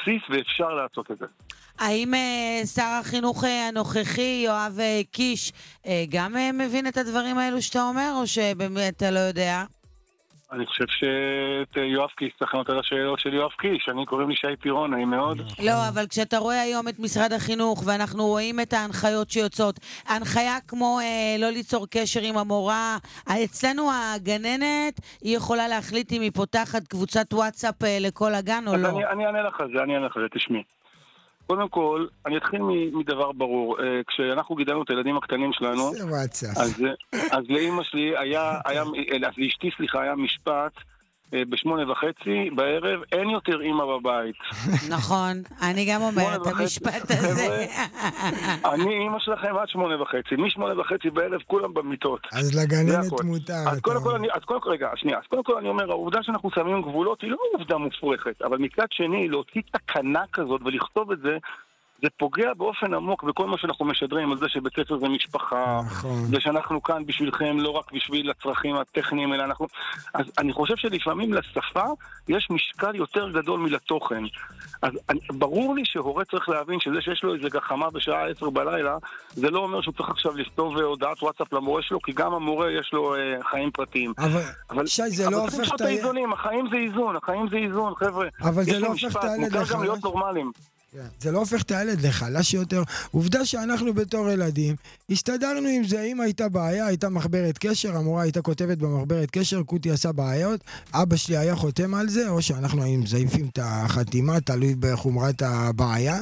בסיס ואפשר לעשות את זה. האם שר החינוך הנוכחי, יואב קיש, גם מבין את הדברים האלו שאתה אומר, או שבאמת אתה לא יודע? אני חושב שאת יואב קיש צריך לענות על השאלות של יואב קיש. אני קוראים לי שי פירון, נעים מאוד. לא, אבל כשאתה רואה היום את משרד החינוך, ואנחנו רואים את ההנחיות שיוצאות, ההנחיה כמו לא ליצור קשר עם המורה, אצלנו הגננת, היא יכולה להחליט אם היא פותחת קבוצת וואטסאפ לכל הגן או לא. אז אני אענה לך על זה, תשמעי. קודם כל, אני אתחיל מדבר ברור. כשאנחנו גידלנו את הילדים הקטנים שלנו, אז לאמא שלי לאשתי, היה משפט ב8:30 בערב, אין יותר אמא בבית. נכון, אני גם אומרת את המשפט הזה. אני אמא שלכם עד 8:30, מ8:30 בערב כולם במיטות. אז לגננת מותר. אז קודם כל אני אומר, העובדה שאנחנו שמים גבולות היא לא עובדה מופרכת, אבל מצד שני, להוציא תקנה כזאת ולכתוב את זה, זה פוגע באופן עמוק בכל מה שאנחנו משדרים, על זה שבית ספר זה משפחה, ושאנחנו כאן בשבילכם, לא רק בשביל הצרכים הטכניים, אלא אנחנו... אז אני חושב שלפעמים לשפה יש משקל יותר גדול מלתוכן. אז ברור לי שהורה צריך להבין שזה שיש לו איזה גחמה בשעה 10 בלילה, זה לא אומר שהוא צריך עכשיו לכתוב הודעת וואטסאפ למורה שלו, כי גם המורה יש לו חיים פרטיים. אבל שי, זה לא הופך את האיזונים, החיים זה איזון, חבר'ה. אבל זה לא הופך את הילד מותר גם להיות נורמליים. זה לא הופך את הילד לחלש יותר. עובדה שאנחנו בתור ילדים הסתדרנו עם זה. אם הייתה בעיה, הייתה מחברת קשר, המורה הייתה כותבת במחברת קשר, קוטי עשה בעיות, אבא שלי היה חותם על זה, או שאנחנו היינו מזייפים את החתימה, תלוי בחומרת הבעיה.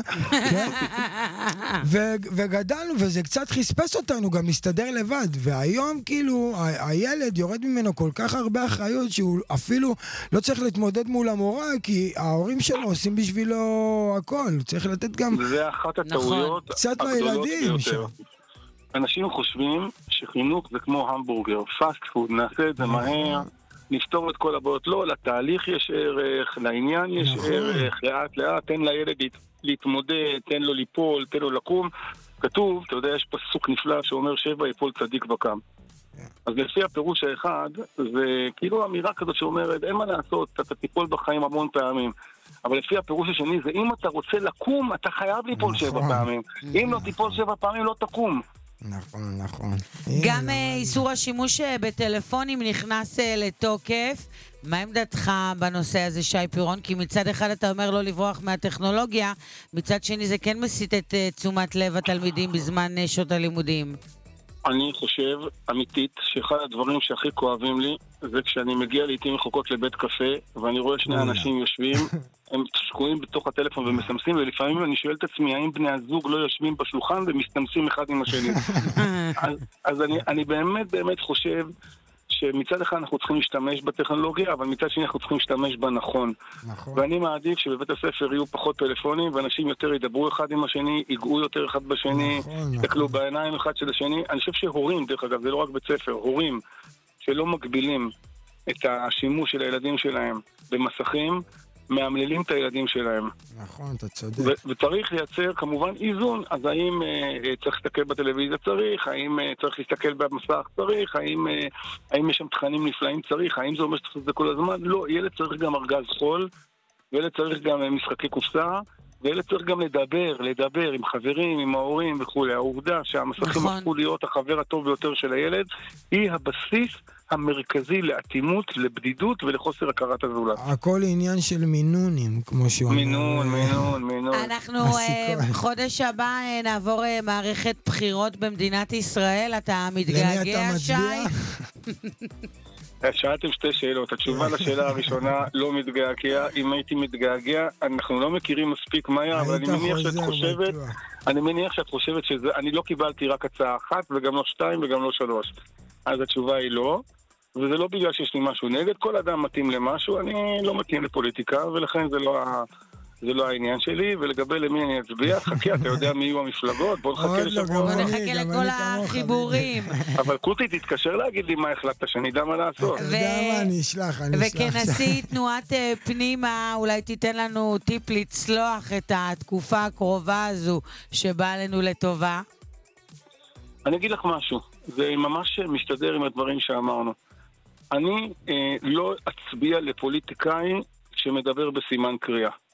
וגדלנו, וזה קצת חספס אותנו גם להסתדר לבד. והיום כאילו הילד יורד ממנו כל כך הרבה אחריות שהוא אפילו לא צריך להתמודד מול המורה, כי ההורים שלו עושים בשבילו הכל. צריך לתת גם... זה אחת הטעויות קצת לילדים. אנשים חושבים שחינוך זה כמו המבורגר, פאסט פוד, נעשה את זה מהר, נפתור את כל הבעיות. לא, לתהליך יש ערך, לעניין יש ערך, לאט לאט, תן לילד להתמודד, תן לו ליפול, תן לו לקום. כתוב, אתה יודע, יש פסוק נפלא שאומר 7 יפול צדיק וקם. אז לפי הפירוש האחד, זה כאילו אמירה כזאת שאומרת, אין מה לעשות, אתה תיפול בחיים המון פעמים. אבל לפי הפירוש השני זה, אם אתה רוצה לקום, אתה חייב ליפול 7 פעמים. אם לא תיפול 7 פעמים, לא תקום. נכון. גם איסור השימוש בטלפונים נכנס לתוקף. מה עמדתך בנושא הזה, שי פירון? כי מצד אחד אתה אומר לא לברוח מהטכנולוגיה, מצד שני זה כן מסיט את תשומת לב התלמידים בזמן שעות הלימודים. אני חושב, אמיתית, שאחד הדברים שהכי כואבים לי, זה כשאני מגיע לעתים רחוקות לבית קפה, ואני רואה שני אנשים יושבים, הם שקועים בתוך הטלפון ומסמסים, ולפעמים אני שואל את עצמי, האם בני הזוג לא יושבים בשולחן ומסתמסים אחד עם השני? אז אני באמת חושב שמצד אחד אנחנו צריכים להשתמש בטכנולוגיה, אבל מצד שני אנחנו צריכים להשתמש בה נכון. ואני מעדיף שבבית הספר יהיו פחות טלפונים, ואנשים יותר ידברו אחד עם השני, ייגעו יותר אחד בשני, יסתכלו בעיניים אחד של השני. אני חושב שהורים, דרך אגב, זה לא רק בית ספר, הורים שלא מגבילים את השימוש של הילדים שלהם במסכים, מאמללים את הילדים שלהם. נכון, אתה צודק. וצריך לייצר כמובן איזון. אז האם צריך להסתכל בטלוויזיה? צריך. האם צריך להסתכל במסך? צריך. האם יש שם תכנים נפלאים? צריך. האם זה אומר שצריך את זה כל הזמן? לא. ילד צריך גם ארגז חול, וילד צריך גם משחקי קופסה, וילד צריך גם לדבר עם חברים, עם ההורים וכו'. העובדה שהמסכים הפכו להיות החבר הטוב ביותר של הילד, היא הבסיס המרכזי לאטימות, לבדידות ולחוסר הכרת הזולת. הכל עניין של מינונים, כמו שהוא אומר. מינון. אנחנו חודש הבא נעבור מערכת בחירות במדינת ישראל. אתה מתגעגע, שי? שאלתם שתי שאלות. התשובה לשאלה הראשונה, לא מתגעגע. אם הייתי מתגעגע, אנחנו לא מכירים מספיק מהר, אבל אני מניח שאת חושבת שזה... אני לא קיבלתי רק הצעה אחת, וגם לא 2 וגם לא 3. אז התשובה היא לא. וזה לא בגלל שיש לי משהו נגד, כל אדם מתאים למשהו, אני לא מתאים לפוליטיקה, ולכן זה לא העניין שלי, ולגבי למי אני אצביע, חכה, אתה יודע מי יהיו המפלגות, בוא נחכה לשבוע. בוא נחכה לכל החיבורים. אבל קוטי, תתקשר להגיד לי מה החלטת, שאני יודע מה לעשות. אתה יודע מה, אני אשלח. וכנשיא תנועת פנימה, אולי תיתן לנו טיפ לצלוח את התקופה הקרובה הזו, שבאה לנו לטובה. אני אגיד לך משהו, זה ממש מסתדר עם הדברים שאמרנו. אני לא אצביע לפוליטיקאי שמדבר בסימן קריאה.